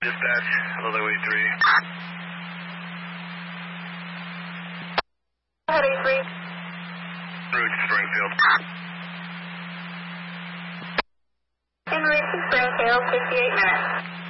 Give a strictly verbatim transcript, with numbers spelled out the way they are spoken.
Dispatch, Lily three. Heading three. Route to Springfield. En route to Springfield, fifty-eight minutes.